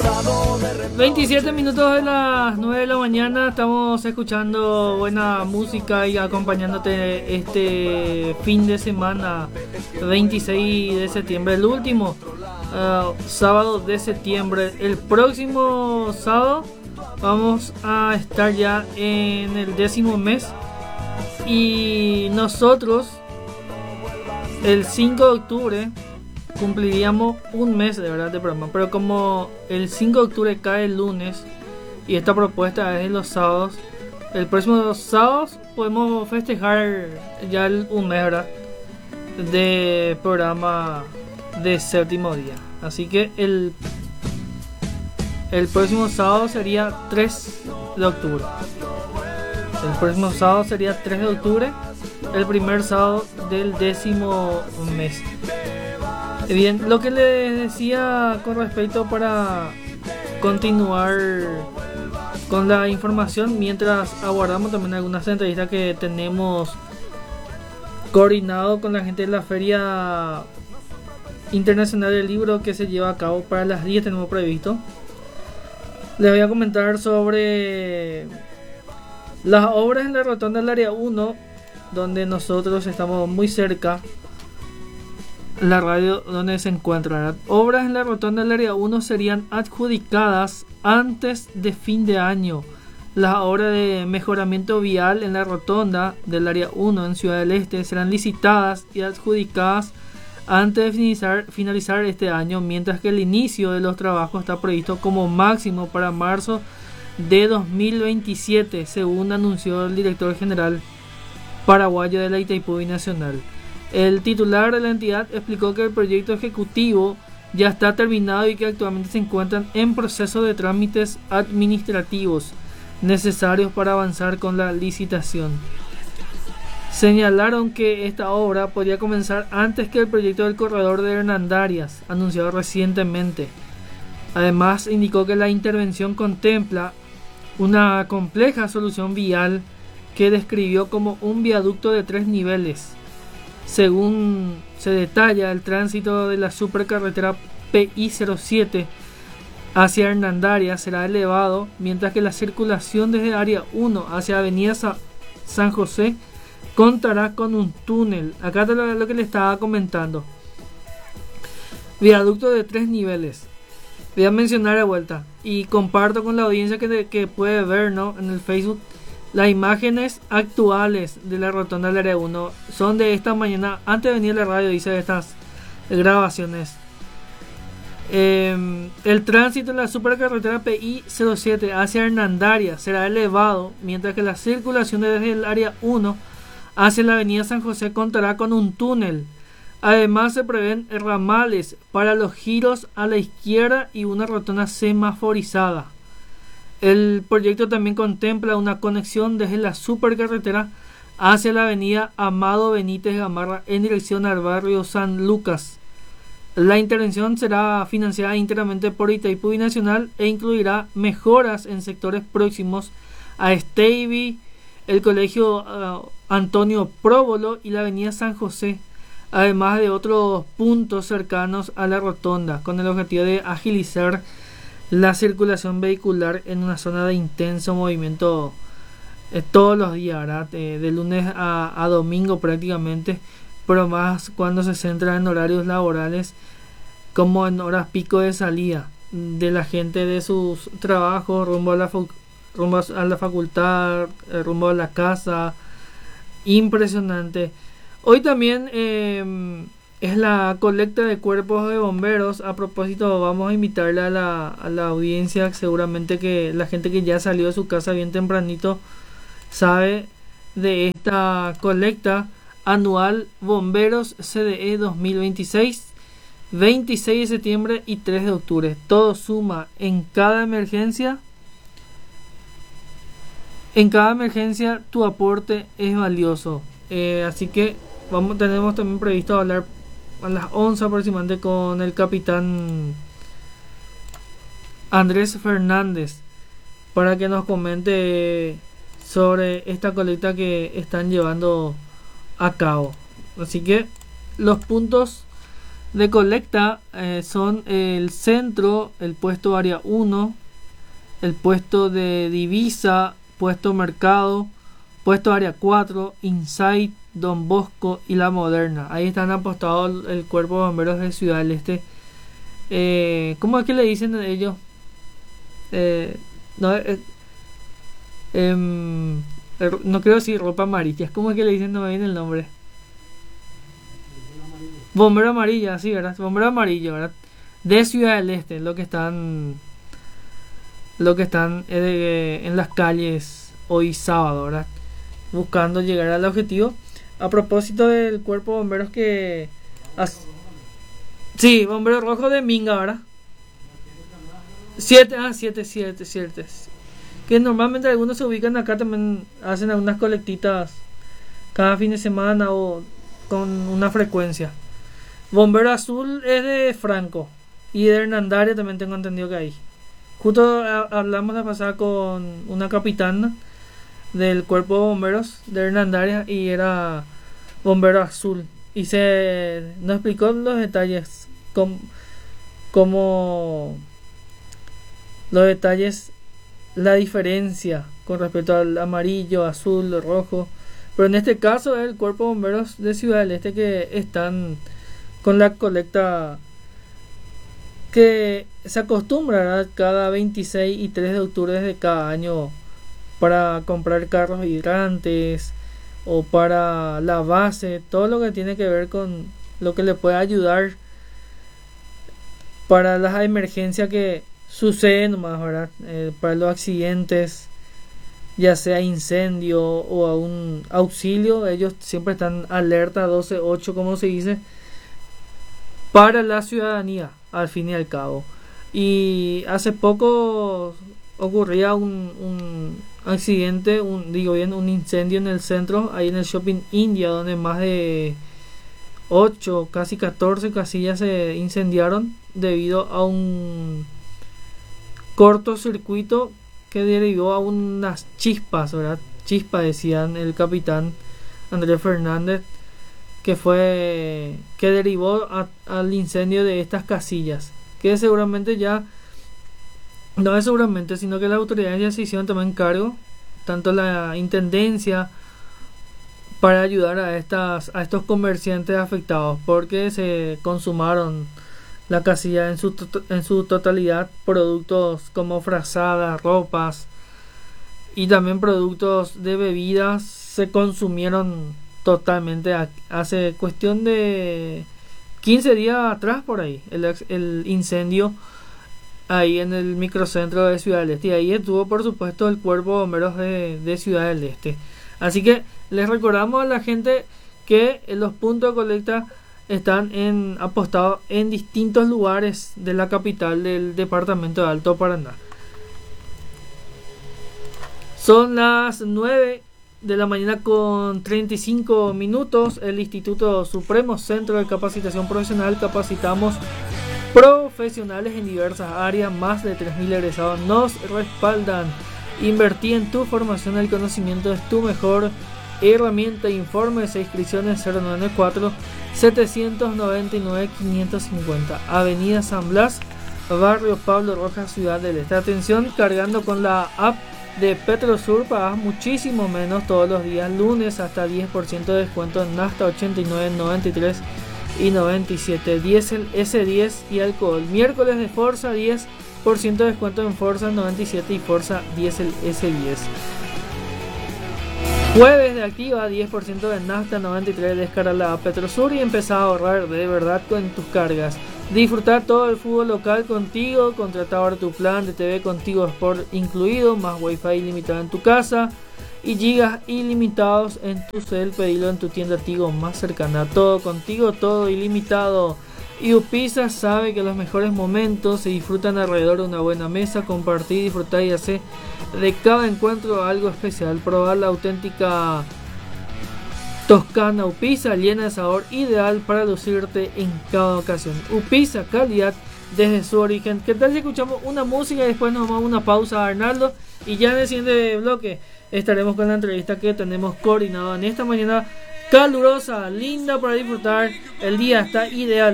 27 minutos de las 9 de la mañana, estamos escuchando buena música y acompañándote este fin de semana 26 de septiembre, el último sábado de septiembre. El próximo sábado vamos a estar ya en el 10º mes y nosotros el 5 de octubre cumpliríamos un mes de verdad de programa, pero como el 5 de octubre cae el lunes y esta propuesta es los sábados, el próximo sábado podemos festejar ya un mes, ¿verdad?, de programa de séptimo día. Así que el próximo sábado sería 3 de octubre. El próximo sábado sería 3 de octubre, el primer sábado del 10º mes. Bien, lo que les decía con respecto para continuar con la información, mientras aguardamos también algunas entrevistas que tenemos coordinado con la gente de la Feria Internacional del Libro que se lleva a cabo para las 10, tenemos previsto. Les voy a comentar sobre las obras en la rotonda del área 1, donde nosotros estamos muy cerca. La radio donde se encuentra. Obras en la rotonda del área 1 serían adjudicadas antes de fin de año. Las obras de mejoramiento vial en la rotonda del área 1 en Ciudad del Este serán licitadas y adjudicadas antes de finalizar este año, mientras que el inicio de los trabajos está previsto como máximo para marzo de 2027, según anunció el director general paraguayo de la Itaipú Binacional. El titular de la entidad explicó que el proyecto ejecutivo ya está terminado y que actualmente se encuentran en proceso de trámites administrativos necesarios para avanzar con la licitación. Señalaron que esta obra podría comenzar antes que el proyecto del corredor de Hernandarias, anunciado recientemente. Además, indicó que la intervención contempla una compleja solución vial que describió como un viaducto de 3 niveles. Según se detalla, el tránsito de la supercarretera PI-07 hacia Hernandarias será elevado, mientras que la circulación desde Área 1 hacia Avenida San José contará con un túnel. Acá está lo que le estaba comentando. Viaducto de 3 niveles. Voy a mencionar de vuelta y comparto con la audiencia que puede ver, ¿no?, en el Facebook. Las imágenes actuales de la rotonda del área 1 son de esta mañana. Antes de venir a la radio hice estas grabaciones. El tránsito en la supercarretera PI-07 hacia Hernandarias será elevado, mientras que la circulación desde el área 1 hacia la avenida San José contará con un túnel. Además, se prevén ramales para los giros a la izquierda y una rotonda semaforizada. El proyecto también contempla una conexión desde la supercarretera hacia la avenida Amado Benítez Gamarra en dirección al barrio San Lucas. La intervención será financiada íntegramente por Itaipú Binacional e incluirá mejoras en sectores próximos a Esteivi, el colegio Antonio Próbolo y la avenida San José, además de otros puntos cercanos a la rotonda, con el objetivo de agilizar la circulación vehicular en una zona de intenso movimiento todos los días, ¿verdad? De lunes a domingo prácticamente, pero más cuando se centra en horarios laborales, como en horas pico de salida de la gente de sus trabajos rumbo a la facultad, rumbo a la casa. Impresionante. Hoy también es la colecta de cuerpos de bomberos. A propósito, vamos a invitarle a la audiencia. Seguramente que la gente que ya salió de su casa bien tempranito sabe de esta colecta anual Bomberos CDE 2026, 26 de septiembre y 3 de octubre. Todo suma en cada emergencia. En cada emergencia tu aporte es valioso. Así que tenemos también previsto hablar a las 11 aproximadamente con el capitán Andrés Fernández para que nos comente sobre esta colecta que están llevando a cabo. Así que los puntos de colecta son el centro, el puesto área 1, el puesto de divisa, puesto mercado, puesto área 4, Insight, Don Bosco y La Moderna. Ahí están apostados el cuerpo de bomberos de Ciudad del Este. ¿Cómo es que le dicen ellos? No, no creo decir ropa amarilla. ¿Cómo es que le dicen? No me viene el nombre. Bombero amarilla, sí, ¿verdad? Bombero amarillo, ¿verdad? De Ciudad del Este, lo que están en las calles hoy sábado, ¿verdad? Buscando llegar al objetivo. A propósito del cuerpo de bomberos que... sí, bombero rojo de Minga, ¿verdad? 7, que normalmente algunos se ubican acá, también hacen algunas colectitas cada fin de semana o con una frecuencia. Bombero azul es de Franco y de Hernandaria también tengo entendido que hay. Justo hablamos la pasada con una capitana del cuerpo de bomberos de Hernandaria y era bombero azul y nos explicó los detalles como los detalles, la diferencia con respecto al amarillo, azul, rojo. Pero en este caso es el cuerpo de bomberos de Ciudad del Este que están con la colecta que se acostumbra cada 26 y 3 de octubre de cada año para comprar carros hidrantes o para la base, todo lo que tiene que ver con lo que le puede ayudar para las emergencias que suceden nomás, ¿verdad? Para los accidentes, ya sea incendio o a un auxilio, ellos siempre están alerta 12-8, como se dice, para la ciudadanía, al fin y al cabo. Y hace poco ocurría un accidente, un incendio en el centro, ahí en el Shopping India, donde más de 8, casi 14 casillas se incendiaron debido a un cortocircuito que derivó a unas chispas, ¿verdad? Chispa, decían el capitán Andrés Fernández, que derivó al incendio de estas casillas, que seguramente ya, no es seguramente, sino que las autoridades ya se hicieron también cargo, tanto la intendencia, para ayudar a estos comerciantes afectados, porque se consumaron la casilla en su totalidad, productos como frazadas, ropas y también productos de bebidas se consumieron totalmente. Hace cuestión de 15 días atrás por ahí el incendio ahí en el microcentro de Ciudad del Este, y ahí estuvo por supuesto el cuerpo de bomberos de Ciudad del Este. Así que les recordamos a la gente que los puntos de colecta están apostados en distintos lugares de la capital del departamento de Alto Paraná. Son las 9 de la mañana con 35 minutos. El Instituto Supremo Centro de Capacitación Profesional, capacitamos profesionales en diversas áreas. Más de 3.000 egresados nos respaldan. Invertí en tu formación. El conocimiento es tu mejor herramienta. Informes e inscripciones 094 799 550, Avenida San Blas, Barrio Pablo Rojas, Ciudad del Este. Atención, cargando con la app de Petrosur pagas muchísimo menos todos los días. Lunes hasta 10% de descuento en Nafta 89, 93 y 97, diésel S10 y alcohol. Miércoles de Forza 10% de descuento en Forza 97 y Forza diésel S10. Jueves de Activa, 10% de Nafta 93, descarga la app Petrosur y empezá a ahorrar de verdad con tus cargas. Disfrutar todo el fútbol local contigo, contrata ahora tu plan de TV Contigo Sport incluido, más wifi ilimitado en tu casa y gigas ilimitados en tu cel. Pedilo en tu tienda Tigo más cercana. Todo contigo, todo ilimitado. Y Upisa sabe que los mejores momentos se disfrutan alrededor de una buena mesa. Compartir, disfrutar y hacer de cada encuentro algo especial. Probar la auténtica Toscana Upisa, llena de sabor, ideal para lucirte en cada ocasión. Upisa, calidad desde su origen. ¿Qué tal si escuchamos una música y después nos vamos a una pausa, Arnaldo? Y ya en el siguiente bloque estaremos con la entrevista que tenemos coordinada en esta mañana calurosa, linda para disfrutar. El día está ideal.